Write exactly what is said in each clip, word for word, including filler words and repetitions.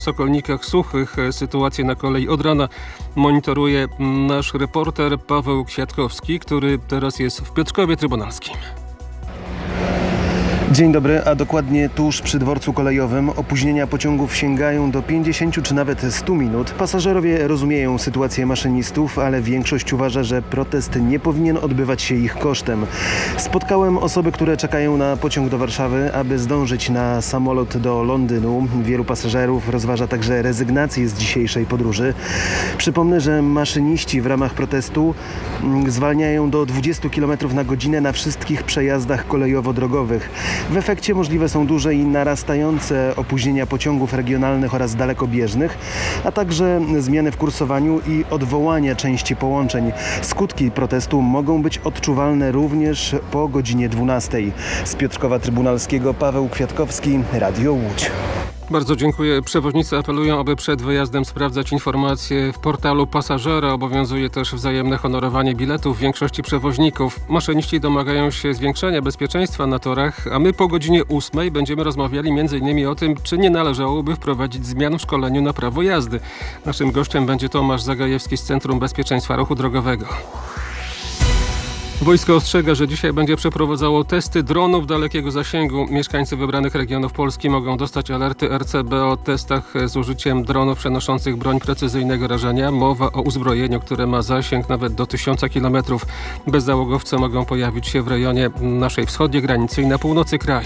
W Sokolnikach Suchych sytuację na kolei od rana monitoruje nasz reporter Paweł Kwiatkowski, który teraz jest w Piotrkowie Trybunalskim. Dzień dobry, a dokładnie tuż przy dworcu kolejowym opóźnienia pociągów sięgają do pięćdziesięciu czy nawet stu minut. Pasażerowie rozumieją sytuację maszynistów, ale większość uważa, że protest nie powinien odbywać się ich kosztem. Spotkałem osoby, które czekają na pociąg do Warszawy, aby zdążyć na samolot do Londynu. Wielu pasażerów rozważa także rezygnację z dzisiejszej podróży. Przypomnę, że maszyniści w ramach protestu zwalniają do dwudziestu kilometrów na godzinę na wszystkich przejazdach kolejowo-drogowych. W efekcie możliwe są duże i narastające opóźnienia pociągów regionalnych oraz dalekobieżnych, a także zmiany w kursowaniu i odwołania części połączeń. Skutki protestu mogą być odczuwalne również po godzinie dwunastej. Z Piotrkowa Trybunalskiego Paweł Kwiatkowski, Radio Łódź. Bardzo dziękuję. Przewoźnicy apelują, aby przed wyjazdem sprawdzać informacje w portalu pasażera. Obowiązuje też wzajemne honorowanie biletów większości przewoźników. Maszyniści domagają się zwiększenia bezpieczeństwa na torach, a my po godzinie ósmej będziemy rozmawiali m in o tym, czy nie należałoby wprowadzić zmian w szkoleniu na prawo jazdy. Naszym gościem będzie Tomasz Zagajewski z Centrum Bezpieczeństwa Ruchu Drogowego. Wojsko ostrzega, że dzisiaj będzie przeprowadzało testy dronów dalekiego zasięgu. Mieszkańcy wybranych regionów Polski mogą dostać alerty R C B o testach z użyciem dronów przenoszących broń precyzyjnego rażenia. Mowa o uzbrojeniu, które ma zasięg nawet do tysiąca kilometrów. Bezzałogowce mogą pojawić się w rejonie naszej wschodniej granicy i na północy kraju.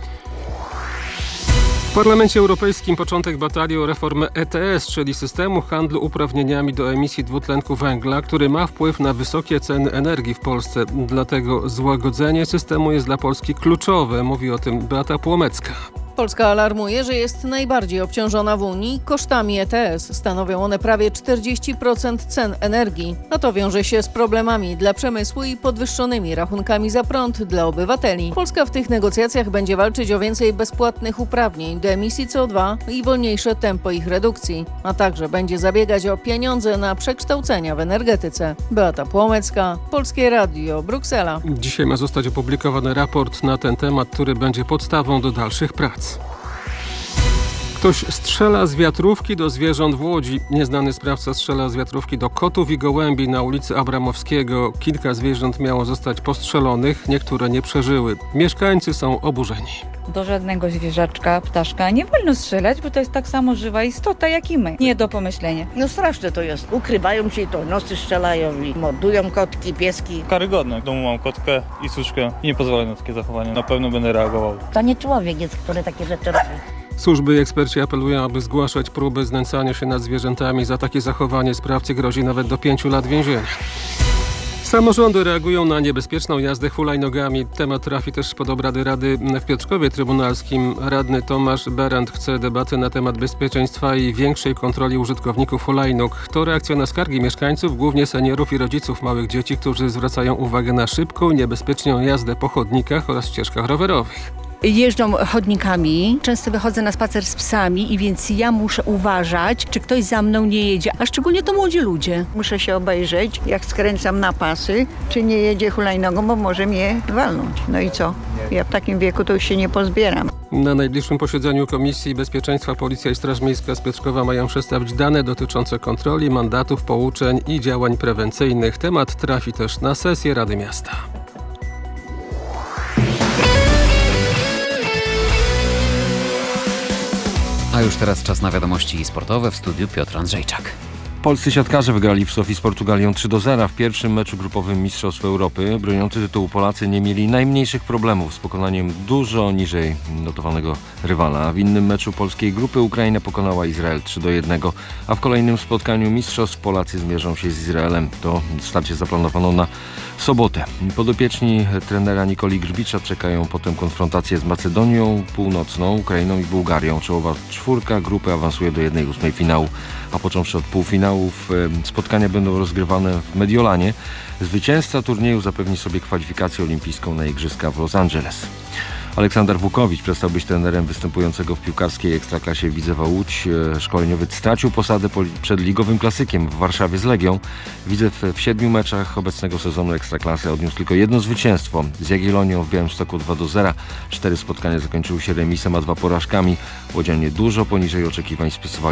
W Parlamencie Europejskim początek batalii o reformę E T S, czyli systemu handlu uprawnieniami do emisji dwutlenku węgla, który ma wpływ na wysokie ceny energii w Polsce. Dlatego złagodzenie systemu jest dla Polski kluczowe, mówi o tym Beata Płomecka. Polska alarmuje, że jest najbardziej obciążona w Unii kosztami E T S. Stanowią one prawie czterdzieści procent cen energii. A to wiąże się z problemami dla przemysłu i podwyższonymi rachunkami za prąd dla obywateli. Polska w tych negocjacjach będzie walczyć o więcej bezpłatnych uprawnień do emisji C O dwa i wolniejsze tempo ich redukcji, a także będzie zabiegać o pieniądze na przekształcenia w energetyce. Beata Płomecka, Polskie Radio, Bruksela. Dzisiaj ma zostać opublikowany raport na ten temat, który będzie podstawą do dalszych prac. Ktoś strzela z wiatrówki do zwierząt w Łodzi. Nieznany sprawca strzela z wiatrówki do kotów i gołębi na ulicy Abramowskiego. Kilka zwierząt miało zostać postrzelonych, niektóre nie przeżyły. Mieszkańcy są oburzeni. Do żadnego zwierzaczka, ptaszka nie wolno strzelać, bo to jest tak samo żywa istota jak i my. Nie do pomyślenia. No straszne to jest. Ukrywają się i to nosy strzelają i mordują kotki, pieski. Karygodne. W domu mam kotkę i suszkę i nie pozwolę na takie zachowanie. Na pewno będę reagował. To nie człowiek jest, który takie rzeczy robi. Służby i eksperci apelują, aby zgłaszać próby znęcania się nad zwierzętami. Za takie zachowanie sprawcy grozi nawet do pięciu lat więzienia. Samorządy reagują na niebezpieczną jazdę hulajnogami. Temat trafi też pod obrady Rady w Piotrkowie Trybunalskim. Radny Tomasz Berend chce debaty na temat bezpieczeństwa i większej kontroli użytkowników hulajnóg. To reakcja na skargi mieszkańców, głównie seniorów i rodziców małych dzieci, którzy zwracają uwagę na szybką, niebezpieczną jazdę po chodnikach oraz ścieżkach rowerowych. Jeżdżą chodnikami, często wychodzę na spacer z psami i więc ja muszę uważać, czy ktoś za mną nie jedzie, a szczególnie to młodzi ludzie. Muszę się obejrzeć, jak skręcam na pasy, czy nie jedzie hulajnogą, bo może mnie walnąć. No i co? Ja w takim wieku to już się nie pozbieram. Na najbliższym posiedzeniu Komisji Bezpieczeństwa Policja i Straż Miejska z Piotrkowa mają przedstawić dane dotyczące kontroli, mandatów, pouczeń i działań prewencyjnych. Temat trafi też na sesję Rady Miasta. A już teraz czas na wiadomości sportowe, w studiu Piotr Andrzejczak. Polscy siatkarze wygrali w Sofii z Portugalią trzy do zera w pierwszym meczu grupowym Mistrzostw Europy. Broniący tytułu Polacy nie mieli najmniejszych problemów z pokonaniem dużo niżej notowanego rywala. W innym meczu polskiej grupy Ukraina pokonała Izrael trzy do jednego, a w kolejnym spotkaniu Mistrzostw Polacy zmierzą się z Izraelem. To starcie zaplanowano na sobotę. Podopieczni trenera Nikoli Grbicza czekają potem konfrontację z Macedonią Północną, Ukrainą i Bułgarią. Czołowa czwórka grupy awansuje do jednej ósmej finału, a począwszy od półfinałów spotkania będą rozgrywane w Mediolanie. Zwycięzca turnieju zapewni sobie kwalifikację olimpijską na Igrzyska w Los Angeles. Aleksander Wukowicz przestał być trenerem występującego w piłkarskiej Ekstraklasie Widzewa Łódź. Szkoleniowiec stracił posadę przed ligowym klasykiem w Warszawie z Legią. Widzew w siedmiu meczach obecnego sezonu Ekstraklasy odniósł tylko jedno zwycięstwo. Z Jagiellonią w Białymstoku dwa do zera. Cztery spotkania zakończyły się remisem, a dwa porażkami. Łodzianie dużo poniżej oczekiwań spisywali